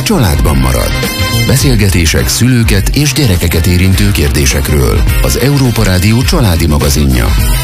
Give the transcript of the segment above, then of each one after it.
családban marad. Beszélgetések szülőket és gyerekeket érintő kérdésekről. Az Európa Rádió családi magazinja.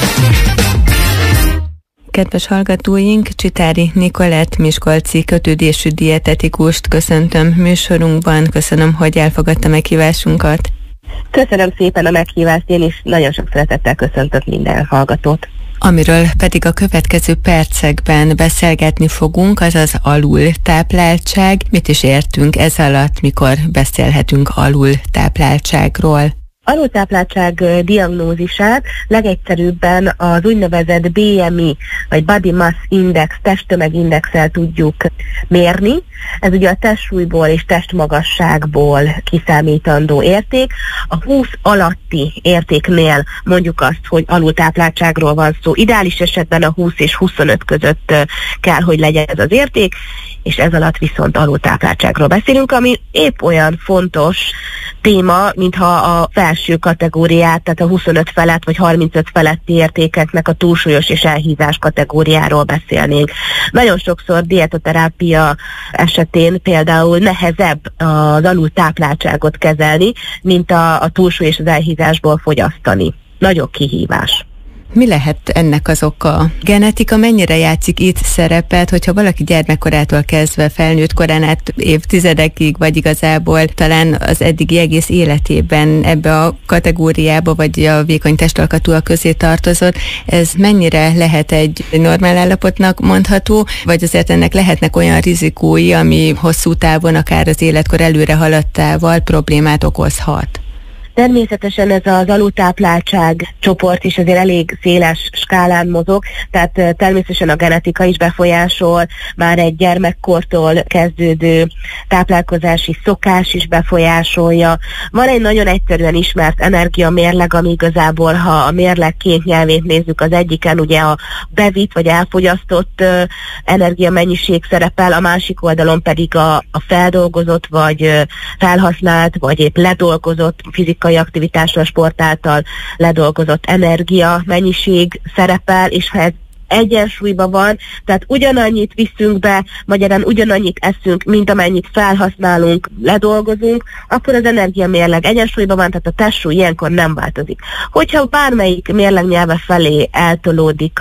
Kedves hallgatóink, Csitári Nikolett miskolci kötődésű dietetikust köszöntöm műsorunkban. Köszönöm, hogy elfogadta meghívásunkat. Köszönöm szépen a meghívást, én is nagyon sok szeretettel köszöntök minden hallgatót. Amiről pedig a következő percekben beszélgetni fogunk, az az alultápláltság. Mit is értünk ez alatt, mikor beszélhetünk alultápláltságról? Alultápláltság diagnózisát legegyszerűbben az úgynevezett BMI, vagy Body Mass Index, testtömegindexel tudjuk mérni. Ez ugye a testsúlyból és testmagasságból kiszámítandó érték. A 20 alatti értéknél mondjuk azt, hogy alultápláltságról van szó. Ideális esetben a 20 és 25 között kell, hogy legyen ez az érték, és ez alatt viszont alultápláltságról beszélünk, ami épp olyan fontos téma, mintha a felső kategóriát, tehát a 25 felett vagy 35 feletti értékeknek a túlsúlyos és elhízás kategóriáról beszélnénk. Nagyon sokszor dietoterápia esetén például nehezebb az alultápláltságot kezelni, mint a túlsúly és az elhízásból fogyasztani. Nagyobb kihívás. Mi lehet ennek az oka? Genetika mennyire játszik itt szerepet, hogyha valaki gyermekkorától kezdve felnőtt korán át évtizedekig, vagy igazából talán az eddigi egész életében ebbe a kategóriába, vagy a vékony testalkatúak közé tartozott, ez mennyire lehet egy normál állapotnak mondható, vagy azért ennek lehetnek olyan rizikói, ami hosszú távon, akár az életkor előre haladtával problémát okozhat? Természetesen ez az alultápláltság csoport is azért elég széles skálán mozog, tehát természetesen a genetika is befolyásol, már egy gyermekkortól kezdődő táplálkozási szokás is befolyásolja. Van egy nagyon egyszerűen ismert energiamérleg, ami igazából, ha a mérleg két nyelvét nézzük, az egyiken ugye a bevitt vagy elfogyasztott energiamennyiség szerepel, a másik oldalon pedig a feldolgozott vagy felhasznált, vagy épp ledolgozott fizikai aktivitásra, sport által ledolgozott energia mennyiség szerepel, és ha ez egyensúlyban van, tehát ugyanannyit viszünk be, magyarán ugyanannyit eszünk, mint amennyit felhasználunk, ledolgozunk, akkor az energiamérleg egyensúlyban van, tehát a testsúly ilyenkor nem változik. Hogyha bármelyik mérlegnyelve felé eltolódik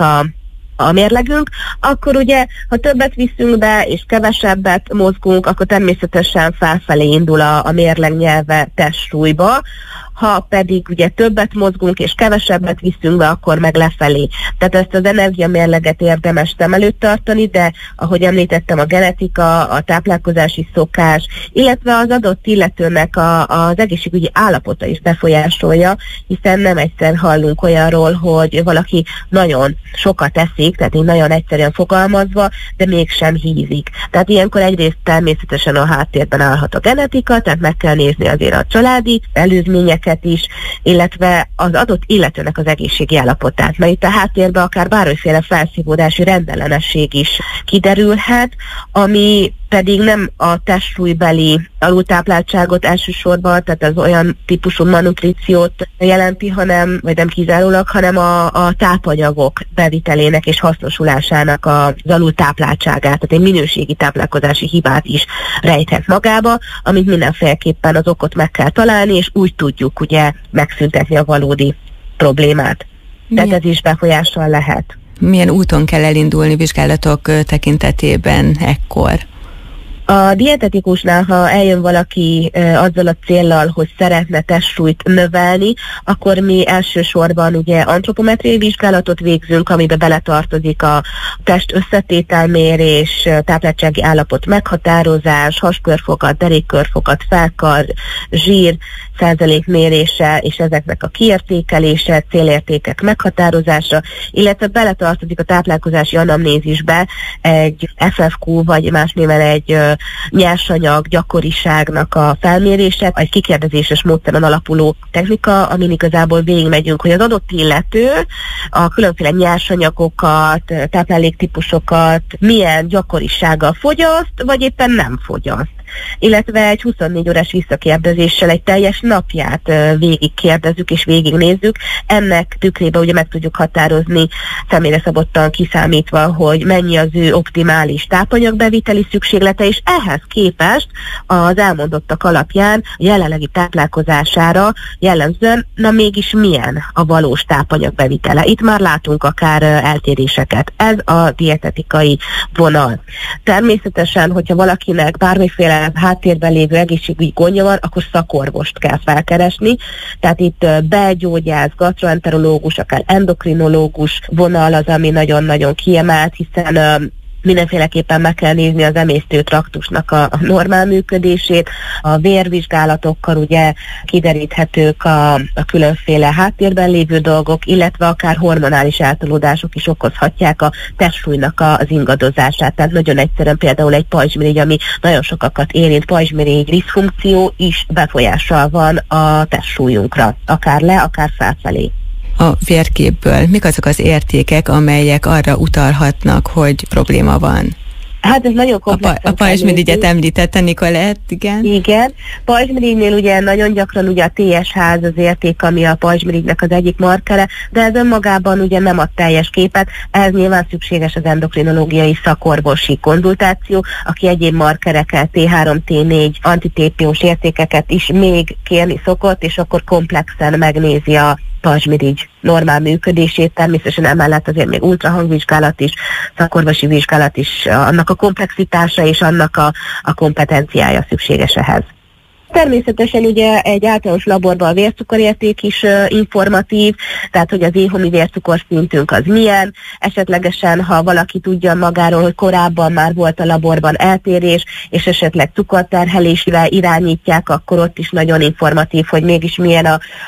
a mérlegünk, akkor ugye, ha többet viszünk be és kevesebbet mozgunk, akkor természetesen felfelé indul a mérlegnyelve testsúlyba, ha pedig ugye többet mozgunk és kevesebbet viszünk be, akkor meg lefelé. Tehát ezt az energiamérleget érdemes szem előtt tartani, de ahogy említettem, a genetika, a táplálkozási szokás, illetve az adott illetőnek az egészségügyi állapota is befolyásolja, hiszen nem egyszer hallunk olyanról, hogy valaki nagyon sokat eszik, tehát így nagyon egyszerűen fogalmazva, de mégsem hízik. Tehát ilyenkor egyrészt természetesen a háttérben állhat a genetika, tehát meg kell nézni azért a családi előzményeket is, illetve az adott illetőnek az egészségi állapotát. Mert itt a háttérben akár bármiféle felszívódási rendellenesség is kiderülhet, ami pedig nem a testsúlybeli alultápláltságot elsősorban, tehát az olyan típusú malnutríciót jelenti, vagy nem kizárólag, hanem a tápanyagok bevitelének és hasznosulásának az alultápláltságát, tehát egy minőségi táplálkozási hibát is rejthet magába, amit mindenféleképpen az okot meg kell találni, és úgy tudjuk ugye megszüntetni a valódi problémát. Tehát ez is befolyással lehet. Milyen úton kell elindulni vizsgálatok tekintetében ekkor? A dietetikusnál, ha eljön valaki azzal a céllal, hogy szeretne testsúlyt növelni, akkor mi elsősorban ugye antropometriai vizsgálatot végzünk, amiben beletartozik a test összetételmérés, tápláltsági állapot meghatározás, haskörfogat, derékkörfogat, felkar, zsír százalék mérése és ezeknek a kiértékelése, célértékek meghatározása, illetve beletartozik a táplálkozási anamnézisbe egy FFQ, vagy más néven egy nyersanyag gyakoriságnak a felmérése, egy kikérdezéses módszeren alapuló technika, amin igazából végigmegyünk, hogy az adott illető a különféle nyersanyagokat, tápláléktípusokat milyen gyakorisággal fogyaszt, vagy éppen nem fogyaszt. illetve egy 24 órás visszakérdezéssel egy teljes napját végigkérdezzük és végignézzük. Ennek tükrében ugye meg tudjuk határozni személyre szabottan kiszámítva, hogy mennyi az ő optimális tápanyagbeviteli szükséglete, és ehhez képest az elmondottak alapján jelenlegi táplálkozására jellemzően, na mégis milyen a valós tápanyagbevitele. Itt már látunk akár eltéréseket. Ez a dietetikai vonal. Természetesen, hogyha valakinek bármiféle háttérben lévő egészségügyi gondja van, akkor szakorvost kell felkeresni. Tehát itt belgyógyász, gastroenterológus, akár endokrinológus vonal az, ami nagyon-nagyon kiemelt, hiszen mindenféleképpen meg kell nézni az emésztőtraktusnak a normál működését, a vérvizsgálatokkal ugye kideríthetők a különféle háttérben lévő dolgok, illetve akár hormonális eltolódások is okozhatják a testsúlynak az ingadozását. Tehát nagyon egyszerűen például egy pajzsmirigy, ami nagyon sokakat érint, pajzsmirigy diszfunkció is befolyással van a testsúlyunkra, akár le, akár felfelé. A vérképből mik azok az értékek, amelyek arra utalhatnak, hogy probléma van? Hát ez nagyon komplex. A pajzsmirigyet említette Nikolett, igen? Igen. Pajzsmirigynél ugye nagyon gyakran ugye a TSH az érték, ami a pajzsmirigynek az egyik markere, de ez önmagában ugye nem ad teljes képet, ehhez nyilván szükséges az endokrinológiai szakorvosi konzultáció, aki egyéb markereket, T3, T4, antitépjós értékeket is még kérni szokott, és akkor komplexen megnézi a pajzsmirigy normál működését, természetesen emellett azért még ultrahangvizsgálat is, szakorvosi vizsgálat is, annak a komplexitása és annak a kompetenciája szükséges ehhez. Természetesen ugye egy általános laborban a vércukorérték is informatív, tehát hogy az éhhomi vércukorszintünk az milyen, esetlegesen ha valaki tudja magáról, hogy korábban már volt a laborban eltérés, és esetleg cukorterhelésre irányítják, akkor ott is nagyon informatív, hogy mégis milyen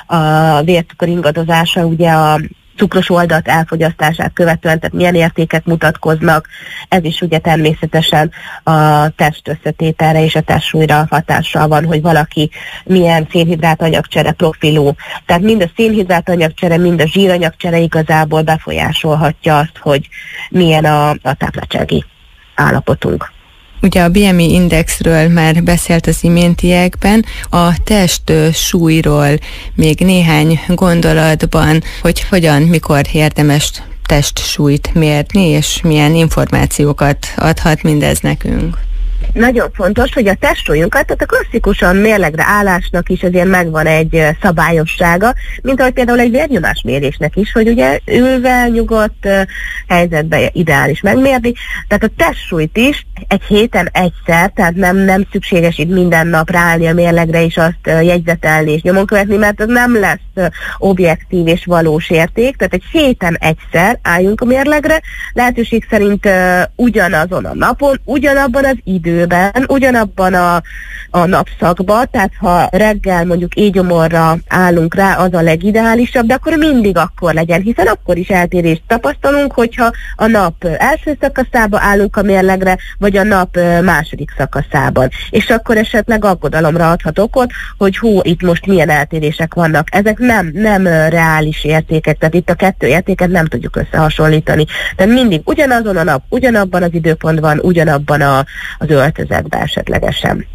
a vércukor ingadozása ugye a cukros oldat elfogyasztását követően, tehát milyen értékek mutatkoznak. Ez is ugye természetesen a test összetételre és a testsúlyra hatással van, hogy valaki milyen szénhidrátanyagcsere profilú. Tehát mind a szénhidrátanyagcsere, mind a zsíranyagcsere igazából befolyásolhatja azt, hogy milyen a tápláltsági állapotunk. Ugye a BMI indexről már beszélt az iméntiekben, a test súlyról még néhány gondolatban, hogy hogyan, mikor érdemes testsúlyt mérni, és milyen információkat adhat mindez nekünk. Nagyon fontos, hogy a testsúlyunkat, tehát a klasszikusan mérlegre állásnak is azért megvan egy szabályossága, mint ahogy például egy vérnyomásmérésnek is, hogy ugye ülve, nyugodt helyzetben ideális megmérni. Tehát a testsúlyt is egy héten egyszer, tehát nem szükséges itt minden nap ráállni a mérlegre és azt jegyzetelni és nyomon követni, mert az nem lesz objektív és valós érték, tehát egy héten egyszer álljunk a mérlegre, lehetőség szerint ugyanazon a napon, ugyanabban az időben, ugyanabban a napszakban, tehát ha reggel mondjuk éjgyomorra állunk rá, az a legideálisabb, de akkor mindig akkor legyen, hiszen akkor is eltérést tapasztalunk, hogyha a nap első szakaszába állunk a mérlegre, vagy a nap második szakaszában. És akkor esetleg aggodalomra adhat okot, hogy itt most milyen eltérések vannak. Ezek nem reális értékek, tehát itt a kettő értéket nem tudjuk összehasonlítani. Tehát mindig ugyanazon a nap, ugyanabban az időpontban, ugyanabban az öltözetben esetlegesen.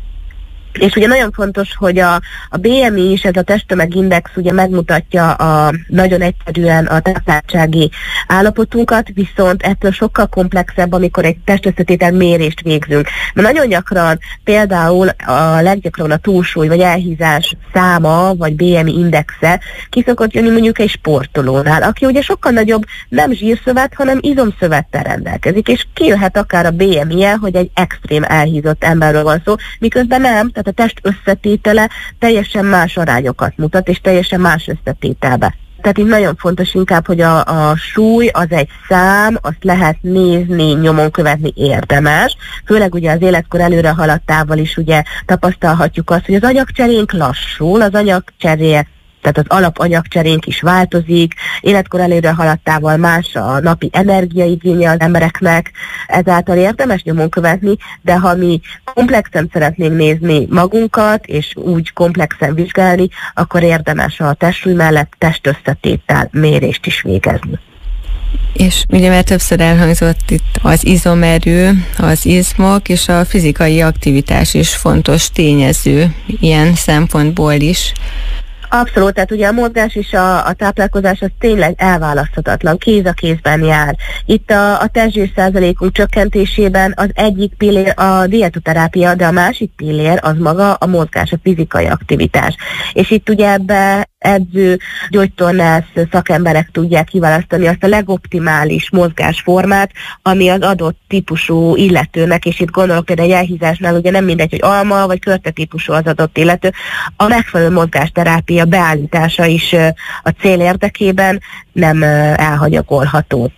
És ugye nagyon fontos, hogy a BMI is, ez a testtömegindex ugye megmutatja nagyon egyszerűen a tápláltsági állapotunkat, viszont ettől sokkal komplexebb, amikor egy testösszetétel mérést végzünk. Mert nagyon gyakran például a leggyakrabban a túlsúly vagy elhízás száma, vagy BMI indexe ki szokott jönni mondjuk egy sportolónál, aki ugye sokkal nagyobb nem zsírszövet, hanem izomszövettel rendelkezik, és kijöhet akár a BMI-je, hogy egy extrém elhízott emberről van szó, miközben nem, tehát a test összetétele teljesen más arányokat mutat, és teljesen más összetételbe. Tehát itt nagyon fontos inkább, hogy a súly az egy szám, azt lehet nézni, nyomon követni érdemes. Főleg ugye az életkor előre haladtával is ugye tapasztalhatjuk azt, hogy az anyagcserénk lassul, az anyagcseré, tehát az alapanyagcserénk is változik, életkor előre haladtával más a napi energiaigénye az embereknek, ezáltal érdemes nyomon követni, de ha mi komplexen szeretnénk nézni magunkat, és úgy komplexen vizsgálni, akkor érdemes a testsúly mellett testösszetétel mérést is végezni. És ugye már többször elhangzott itt az izomerő, az izmok és a fizikai aktivitás is fontos tényező ilyen szempontból is. Abszolút, tehát ugye a mozgás és a táplálkozás az tényleg elválaszthatatlan, kéz a kézben jár. Itt a testzsír százalékunk csökkentésében az egyik pillér a dietoterápia, de a másik pillér az maga a mozgás, a fizikai aktivitás. És itt ugye ebbe edző, gyógytornász szakemberek tudják kiválasztani azt a legoptimális mozgásformát, ami az adott típusú illetőnek, és itt gondolok például egy elhízásnál, ugye nem mindegy, hogy alma vagy körte típusú az adott illető, a megfelelő mozgásterápia beállítása is a cél érdekében nem elhanyagolható.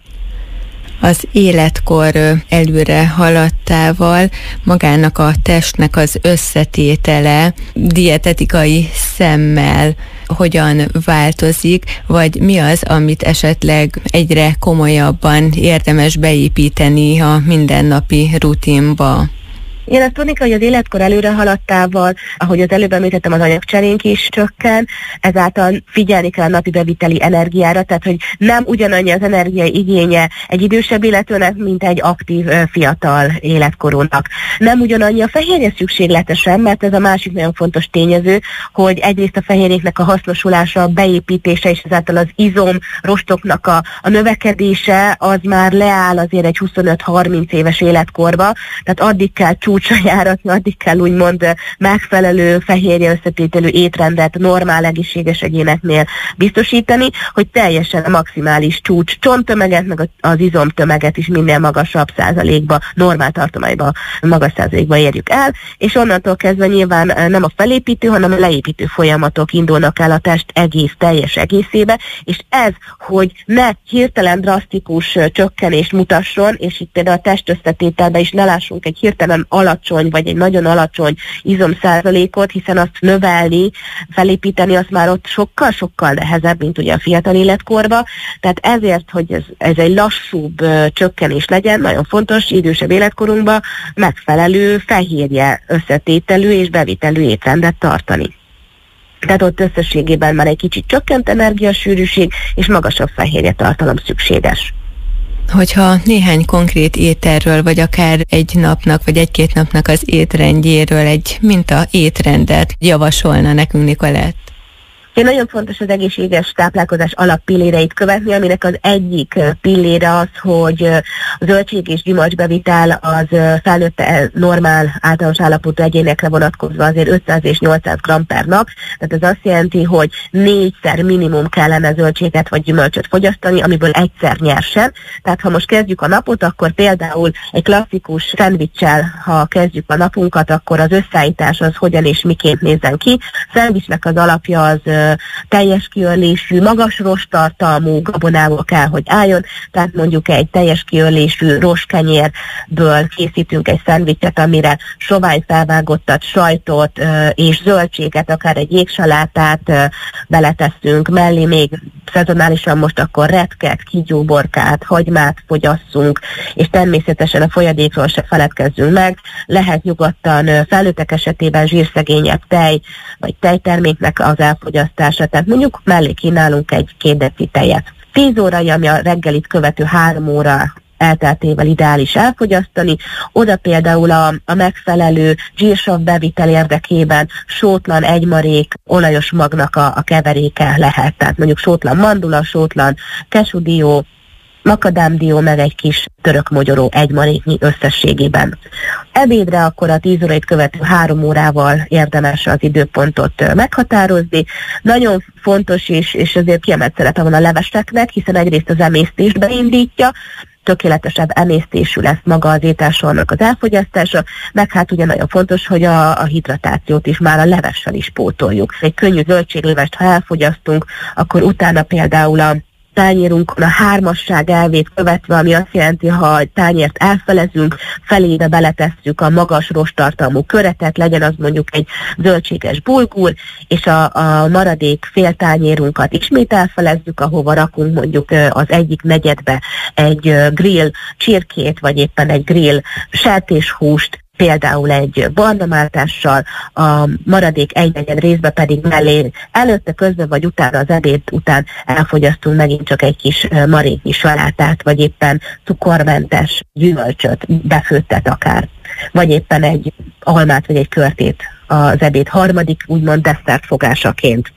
Az életkor előre haladtával magának a testnek az összetétele dietetikai szemmel hogyan változik, vagy mi az, amit esetleg egyre komolyabban érdemes beépíteni a mindennapi rutinba? Én azt tudni kell, hogy az életkor előre haladtával, ahogy az előbb említettem, az anyagcserénk is csökken, ezáltal figyelni kell a napi beviteli energiára, tehát hogy nem ugyanannyi az energiai igénye egy idősebb illetőnek, mint egy aktív fiatal életkorúnak. Nem ugyanannyi a fehérje szükséglete sem, mert ez a másik nagyon fontos tényező, hogy egyrészt a fehérjéknek a hasznosulása, a beépítése és ezáltal az izom, rostoknak a növekedése az már leáll azért egy 25-30 éves életkorba, tehát addig kell csúcsra járatni, addig kell úgymond megfelelő fehérje összetételű étrendet normál egészséges egyéneknél biztosítani, hogy teljesen a maximális csúcs csonttömeget, meg az izomtömeget is minél magasabb százalékba, normál tartományba, magas százalékba érjük el, és onnantól kezdve nyilván nem a felépítő, hanem a leépítő folyamatok indulnak el a test teljes egészébe, és ez, hogy ne hirtelen drasztikus csökkenést mutasson, és itt például a testösszetételben is ne lássunk egy hirtelen alacsony, vagy egy nagyon alacsony izomszázalékot, hiszen azt növelni, felépíteni, az már ott sokkal-sokkal nehezebb, mint ugye a fiatal életkorban. Tehát ezért, hogy ez egy lassúbb csökkenés legyen, nagyon fontos idősebb életkorunkban megfelelő fehérje összetételű és bevitelű étrendet tartani. Tehát ott összességében már egy kicsit csökkent energiasűrűség és magasabb fehérje tartalom szükséges. Hogyha néhány konkrét ételről, vagy akár egy napnak, vagy egy-két napnak az étrendjéről egy minta étrendet javasolna nekünk, Nikolett? Nagyon fontos az egészséges táplálkozás alappilléreit követni, aminek az egyik pillére az, hogy a zöldség és gyümölcsbevitel az felnőtt normál általános állapotú egyénekre vonatkozva azért 500 és 800 g per nap, tehát ez azt jelenti, hogy 4-szer minimum kellene zöldséget vagy gyümölcsöt fogyasztani, amiből egyszer nyersen. Tehát ha most kezdjük a napot, akkor például egy klasszikus szendvicssel, ha kezdjük a napunkat, akkor az összeállítás az hogyan és miként nézzen ki. A szendvicsnek az alapja az teljes kiörlésű, magas rosttartalmú gabonából kell, hogy álljon, tehát mondjuk egy teljes kiörlésű rostkenyérből készítünk egy szendvicset, amire sovány felvágottat, sajtot és zöldséget, akár egy jégsalátát beletesszünk, mellé még szezonálisan most akkor retket, kígyóborkát, hagymát fogyasszunk, és természetesen a folyadékról se feledkezzünk meg. Lehet nyugodtan felnőttek esetében zsírszegényebb tej, vagy tejterméknek az elfogyasztása, tehát mondjuk mellé kínálunk egy 2 deci tejet. 10 órai, ami a reggelit követő 3 óra elteltével ideális elfogyasztani. Oda például a megfelelő zsírsav bevitel érdekében sótlan egymarék olajos magnak a keveréke lehet. Tehát mondjuk sótlan mandula, sótlan kesudió, makadámdió, meg egy kis török mogyoró egymaréknyi összességében. Ebédre akkor a 10 órait követő 3 órával érdemes az időpontot meghatározni. Nagyon fontos és azért kiemelt szerepe van a leveseknek, hiszen egyrészt az emésztést beindítja, tökéletesebb emésztésű lesz maga az ételsornak az elfogyasztása, meg hát ugye nagyon fontos, hogy a hidratációt is már a levessel is pótoljuk. Egy könnyű zöldséglevest, ha elfogyasztunk, akkor utána például a tányérunkon a 3-asság elvét követve, ami azt jelenti, ha a tányért elfelezünk, felébe beletesszük a magas rosttartalmú köretet, legyen az mondjuk egy zöldséges bulgur, és a maradék fél tányérunkat ismét elfelezzük, ahova rakunk mondjuk az egyik negyedbe egy grill csirkét, vagy éppen egy grill sertéshúst, például egy barnamáltással, a maradék 1/4 részbe pedig mellé előtte, közben vagy utána, az ebéd után elfogyasztunk megint csak egy kis maréknyi salátát, vagy éppen cukormentes gyümölcsöt, befőttet akár, vagy éppen egy almát vagy egy körtét az ebéd harmadik, úgymond desszertfogásaként.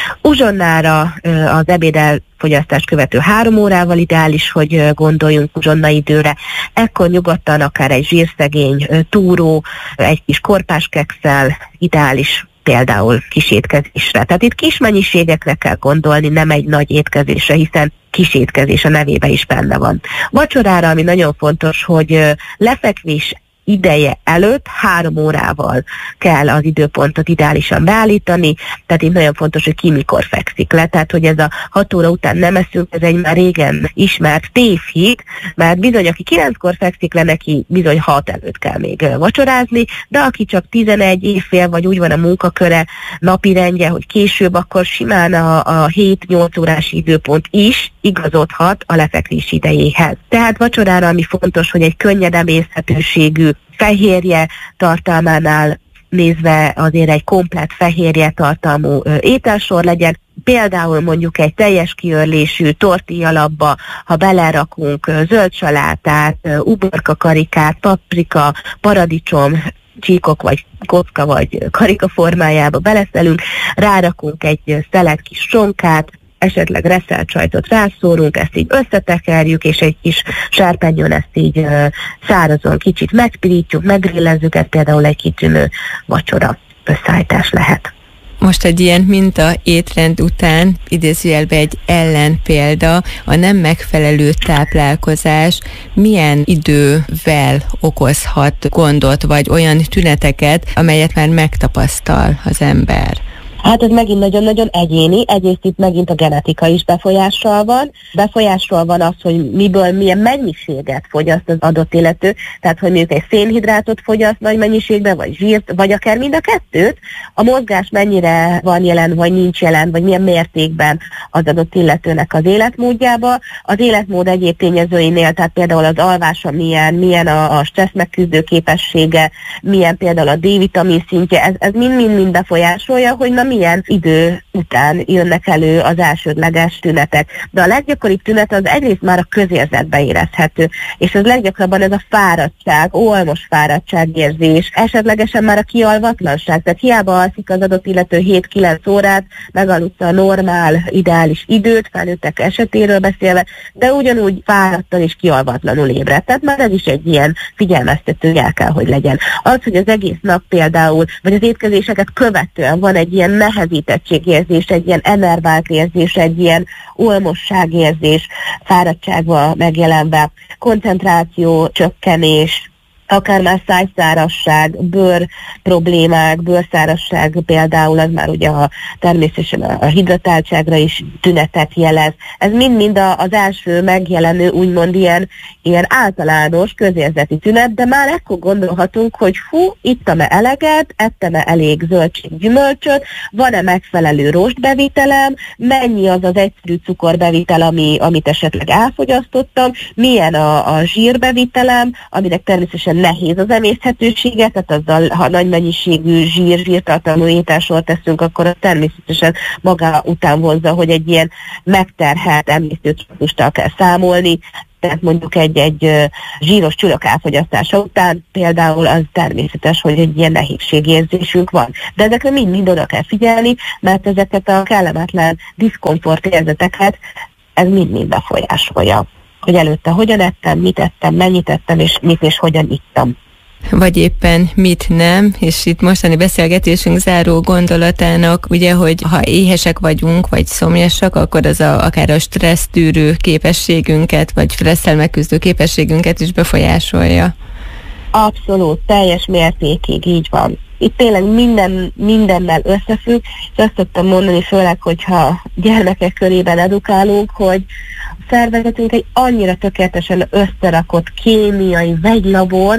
Uzsonnára az ebéd elfogyasztást követő 3 órával ideális, hogy gondoljunk uzsonnaidőre. Ekkor nyugodtan akár egy zsírszegény túró, egy kis korpáskekszel ideális, például kis étkezésre. Tehát itt kis mennyiségekre kell gondolni, nem egy nagy étkezésre, hiszen kis étkezés a nevében is benne van. Vacsorára, ami nagyon fontos, hogy lefekvés ideje előtt 3 órával kell az időpontot ideálisan beállítani, tehát itt nagyon fontos, hogy ki mikor fekszik le, tehát hogy ez a 6 óra után nem eszünk, ez egy már régen ismert tévhit, mert bizony, aki 9-kor fekszik le, neki bizony 6 előtt kell még vacsorázni, de aki csak 11 évfél, vagy úgy van a munkaköre, napirendje, hogy később, akkor simán a 7-8 órás időpont is igazodhat a lefekvés idejéhez. Tehát vacsorára, ami fontos, hogy egy könnyed emészhetőségű fehérje tartalmánál nézve azért egy komplett fehérje tartalmú ételsor legyen. Például mondjuk egy teljes kiörlésű tortillalapba, ha belerakunk zöld salátát, uborkakarikát, paprika, paradicsom, csíkok vagy kocka vagy karika formájába beleszelünk, rárakunk egy szelet kis sonkát, esetleg reszelt sajtot rászórunk, ezt így összetekerjük, és egy kis serpenyőn ezt így szárazon kicsit megpirítjuk, megrillezzük, ez például egy kitűnő vacsora összeállítás lehet. Most egy ilyen minta étrend után idézőjelbe egy ellenpélda, a nem megfelelő táplálkozás milyen idővel okozhat gondot, vagy olyan tüneteket, amelyet már megtapasztal az ember? Hát ez megint nagyon-nagyon egyéni, egyrészt itt megint a genetika is befolyással van. Befolyással van az, hogy miből milyen mennyiséget fogyaszt az adott illető, tehát hogy mondjuk egy szénhidrátot fogyaszt nagy mennyiségben, vagy zsírt, vagy akár mind a kettőt. A mozgás mennyire van jelen, vagy nincs jelen, vagy milyen mértékben az adott illetőnek az életmódjába. Az életmód egyéb tényezőinél, tehát például az alvása milyen a stressz megküzdő képessége, milyen például a D-vitamin szintje, ez mind befolyásolja, hogy milyen idő után jönnek elő az elsődleges tünetek. De a leggyakoribb tünet az egyrészt már a közérzetbe érezhető, és az leggyakrabban ez a fáradtság, olmos fáradtságérzés, esetlegesen már a kialvatlanság, tehát hiába alszik az adott illető 7-9 órát, megaludta a normál, ideális időt, felnőttek esetéről beszélve, de ugyanúgy fáradtan és kialvatlanul ébredt. Tehát már ez is egy ilyen figyelmeztető jel kell, hogy legyen. Az, hogy az egész nap például, vagy az étkezéseket követően van egy ilyen nehezítettségérzés, egy ilyen enervált érzés, egy ilyen olmosságérzés, fáradtságban megjelenve, koncentráció, csökkenés, akár már szájszárasság, bőr problémák, bőrszárasság például, az már ugye természetesen a hidratáltságra is tünetet jelez. Ez mind-mind az első megjelenő, úgymond ilyen általános közérzeti tünet, de már ekkor gondolhatunk, hogy ittam-e eleget, ettem-e elég zöldséggyümölcsöt, van-e megfelelő rostbevitelem, mennyi az az egyszerű cukorbevitel, amit esetleg elfogyasztottam, milyen a zsírbevitelem, aminek természetesen nehéz az emészhetősége, tehát azzal, ha nagy mennyiségű zsírtartalmú ételsort teszünk, akkor az természetesen maga után vonzza, hogy egy ilyen megterhelt emésztőtraktustal kell számolni, tehát mondjuk egy zsíros csülök elfogyasztása után például az természetes, hogy egy ilyen nehézségérzésünk van. De ezekre mind oda kell figyelni, mert ezeket a kellemetlen diszkomfort érzeteket ez mind befolyásolja. Hogy előtte hogyan ettem, mit ettem, mennyit ettem, és mit és hogyan ittam. Vagy éppen mit nem, és itt mostani beszélgetésünk záró gondolatának, ugye, hogy ha éhesek vagyunk, vagy szomjasak, akkor az akár a stressztűrő képességünket, vagy stresszel megküzdő képességünket is befolyásolja. Abszolút, teljes mértékig így van. Itt tényleg mindennel összefügg, és azt szoktam mondani, főleg, hogyha gyermekek körében edukálunk, hogy a szervezetünk egy annyira tökéletesen összerakott kémiai vegylabor,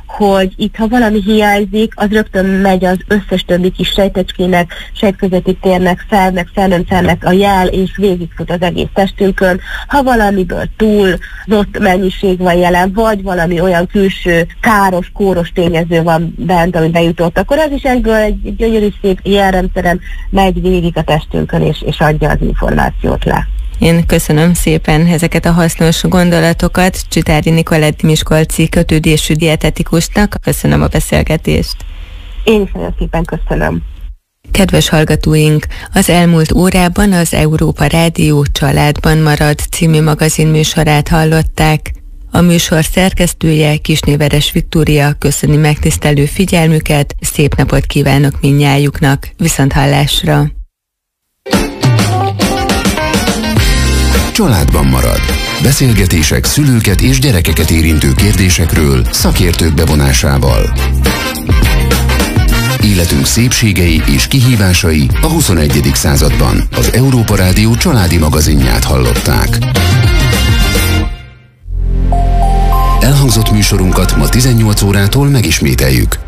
hogy itt, ha valami hiányzik, az rögtön megy az összes többi kis sejtecskének, sejtközeti térnek, szervnek, szernemszernek a jel, és végigfut az egész testünkön. Ha valamiből túlzott mennyiség van jelen, vagy valami olyan külső káros, kóros tényező van bent, ami bejutott, akkor az is egyből egy gyönyörű szép jelrendszeren megy végig a testünkön, és adja az információt le. Én köszönöm szépen ezeket a hasznos gondolatokat Csitári Nikolett miskolci kötődésű dietetikusnak. Köszönöm a beszélgetést. Én is nagyon szépen köszönöm. Kedves hallgatóink, az elmúlt órában az Európa Rádió Családban marad című magazinműsorát hallották. A műsor szerkesztője, Kisnéveres Viktória köszöni megtisztelő figyelmüket, szép napot kívánok mindnyájuknak, viszonthallásra! Családban marad. Beszélgetések szülőket és gyerekeket érintő kérdésekről szakértők bevonásával. Életünk szépségei és kihívásai a 21. században. Az Európa Rádió családi magazinját hallották. Elhangzott műsorunkat ma 18 órától megismételjük.